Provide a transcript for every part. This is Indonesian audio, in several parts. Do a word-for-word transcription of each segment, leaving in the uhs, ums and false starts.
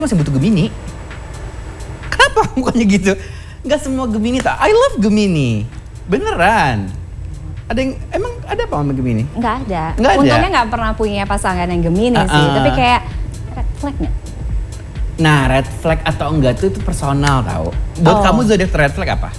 masih butuh Gemini. Kenapa mukanya gitu? Gak semua Gemini tak. I love Gemini. Beneran. Ada yang, emang ada apa sama Gemini? Nggak ada. Nggak ada? Untungnya nggak pernah punya pasangan yang Gemini uh, sih. uh. Tapi kayak red flag nggak? Nah, red flag atau enggak tuh itu personal tau. Buat Oh. kamu zodiak red flag apa?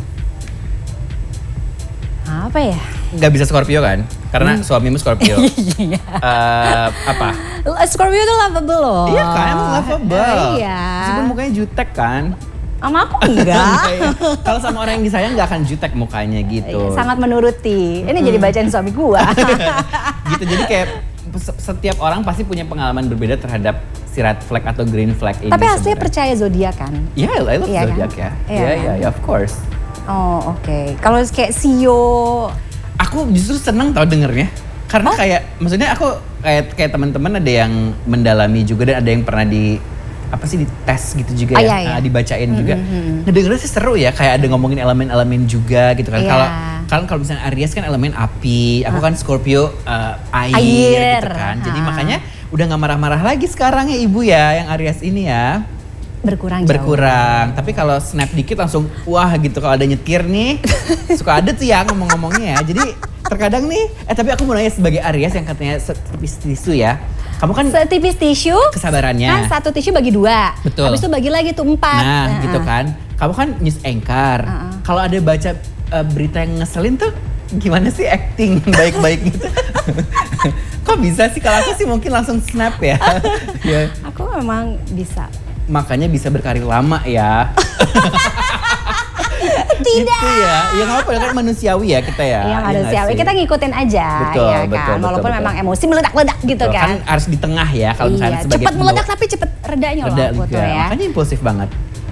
Apa ya? Gak bisa Scorpio kan? Karena Hmm. suamimu Scorpio. Iya. uh, apa? Scorpio tuh lovable loh. Iya kan, emang lovable. Uh, iya. Meskipun mukanya jutek kan. Sama aku enggak. Kalau sama orang yang disayang gak akan jutek mukanya gitu. Sangat menuruti. Ini Hmm. jadi bacaan suami gua. Gitu, jadi kayak setiap orang pasti punya pengalaman berbeda terhadap si red flag atau green flag ini. Tapi aslinya sebenarnya. percaya zodiak kan? Iya, yeah, I love Iya zodiak kan? ya. Iya Iya, kan? iya, iya, of course. Oh oke. Okay. Kalau kayak Sio, Aku justru seneng tau dengernya. Karena Oh. kayak, maksudnya aku kayak kayak teman-teman ada yang mendalami juga dan ada yang pernah di apa sih di tes gitu juga Ah, ya, iya, iya. uh, dibacain Mm-hmm. juga. Ngedengernya sih seru ya, kayak ada ngomongin elemen-elemen juga gitu kan. Iya. Kalau kan kalau misalnya Aries kan elemen api, aku kan Scorpio uh, air, Air. gitu kan. Jadi Ha. makanya udah nggak marah-marah lagi sekarang ya ibu ya yang Aries ini ya. berkurang jauh. Berkurang. Tapi kalau snap dikit langsung wah gitu, kalau ada nyetir nih suka ada tuh ya ngomong-ngomongnya ya. Jadi terkadang nih, eh tapi aku mau nanya sebagai Aries yang katanya setipis tisu ya. Kamu kan Setipis tisu, kesabarannya. kan satu tisu bagi dua. Betul. Habis itu bagi lagi tuh empat. Nah, Uh-uh. gitu kan. Kamu kan news anchor. Uh-uh. Kalau ada baca uh, berita yang ngeselin tuh gimana sih acting baik-baik gitu? Kok bisa sih? Kalau aku sih mungkin langsung snap ya. Ya. Aku memang bisa. Makanya bisa berkarir lama ya. Tidak. Gitu ya. Ya nggak apa-apa, kan manusiawi ya kita ya. Iya Iya nggak manusiawi. sih? Kita ngikutin aja, Betul, ya kan. betul, betul, Walaupun betul. memang emosi meledak-ledak gitu Betul, kan. kan harus di tengah ya kalau misalnya Iya, sebagai cepet pembawa- meledak tapi cepet redanya Reda loh aku juga. tuh ya. Makanya impulsif banget.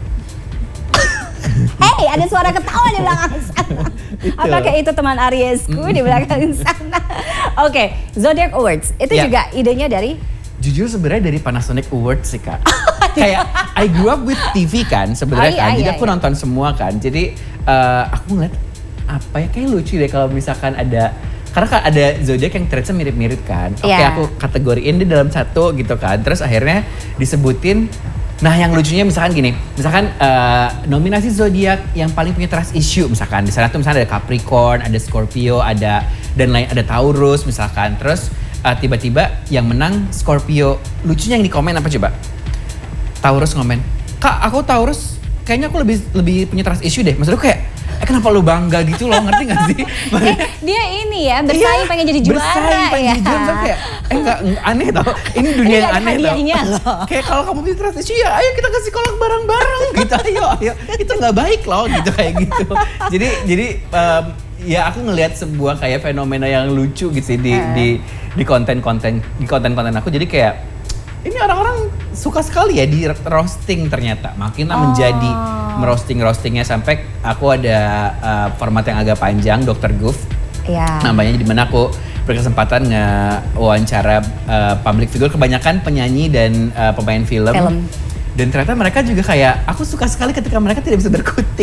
Hey, ada suara ketawa di belakang sana. Itu. Apakah itu teman Ariesku di belakang sana? Oke, Zodiac Awards. Itu Ya. juga idenya dari Jujur sebenarnya dari Panasonic Awards sih kak. Kayak I grew up with T V kan sebenarnya Oh, iya, kan. Jadi iya, aku iya. nonton semua kan. Jadi uh, aku ngeliat apa ya, kayak lucu deh kalau misalkan ada, karena kan ada zodiak yang ternyata mirip-mirip kan. Oke, Iya. aku kategoriin di dalam satu gitu kan. Terus akhirnya disebutin. Nah yang lucunya misalkan gini, misalkan uh, nominasi zodiak yang paling punya trust issue misalkan di sana tuh misalnya ada Capricorn, ada Scorpio, ada dan lain ada Taurus misalkan. Terus uh, tiba-tiba yang menang Scorpio. Lucunya yang di komen apa coba? Taurus ngomen, "Kak, aku Taurus kayaknya aku lebih lebih punya trust issue deh." Maksudnya kayak eh, kenapa lu bangga gitu loh, ngerti gak sih? Eh, dia ini ya bersaing pengen jadi juara bersaing, pengen ya. jadi juara. Misalnya kayak, eh enggak, enggak, aneh tau. Ini dunia Ini yang ada aneh tau. hadiahnya loh. Kayak kalau kamu punya trust issue ya ayo kita ke psikolog bareng-bareng gitu. Ayo, ayo. Itu gak baik loh gitu kayak gitu. Jadi jadi um, ya aku ngelihat sebuah kayak fenomena yang lucu gitu sih di Uh. di di konten-konten di konten-konten aku. Jadi kayak ini orang-orang suka sekali ya di roasting ternyata. Makin Oh. menjadi merosting-roastingnya sampai aku ada uh, format yang agak panjang, dokter Goof Iya. namanya, di mana aku berkesempatan nge-wawancara uh, public figure, kebanyakan penyanyi dan uh, pemain film. Film. Dan ternyata mereka juga kayak, aku suka sekali ketika mereka tidak bisa berkutik.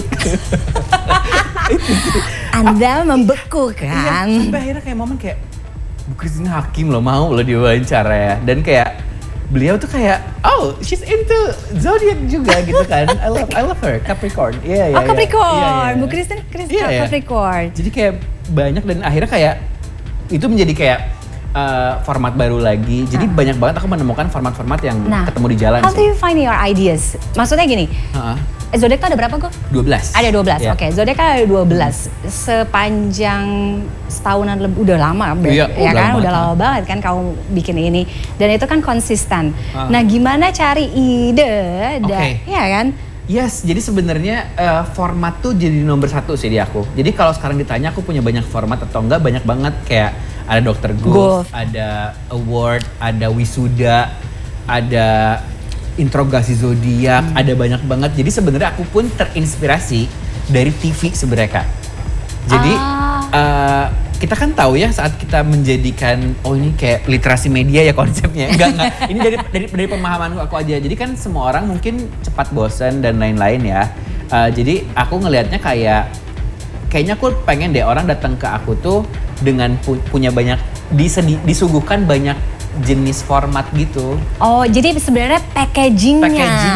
Itu sih. Anda membeku Iya, kan? sampai akhirnya kayak momen kayak Bu Christine Hakim loh mau loh diwawancara ya. Dan kayak beliau tuh kayak oh she's into zodiac juga gitu kan. I love I love her, Capricorn. Iya iya. Oh Capricorn, iya, iya. Bu Kristen Kristen Iya, iya. Capricorn. Jadi kayak banyak dan akhirnya kayak itu menjadi kayak uh, format baru lagi. Jadi banyak banget aku menemukan format-format yang Nah, ketemu di jalan how do sih. you find your ideas? Maksudnya gini, Heeh. eh, zodiak tuh ada berapa kok? dua belas. Ada dua belas, Iya. oke. Zodiak kan ada dua belas. Sepanjang setahunan lebih, udah lama, Be- Iya, ya udah kan? lama Udah banget. lama banget kan kamu bikin ini. Dan itu kan konsisten. Ah. Nah gimana cari ide, da- Oke. ya kan? Yes, jadi sebenarnya uh, format tuh jadi nomor satu sih di aku. Jadi kalau sekarang ditanya aku punya banyak format atau enggak, banyak banget kayak ada dokter Goof, Goof. ada award, ada wisuda, ada interogasi zodiak, Hmm. ada banyak banget. Jadi sebenarnya aku pun terinspirasi dari T V sebenarnya Kak. Jadi Ah. uh, kita kan tahu ya saat kita menjadikan oh ini kayak literasi media ya konsepnya. Enggak enggak. Ini dari dari dari pemahaman aku aja. Jadi kan semua orang mungkin cepat bosan dan lain-lain ya. Uh, jadi aku ngelihatnya kayak kayaknya aku pengen deh orang datang ke aku tuh dengan pu- punya banyak disedi- disuguhkan banyak jenis format gitu. Oh jadi sebenarnya packagingnya. Packaging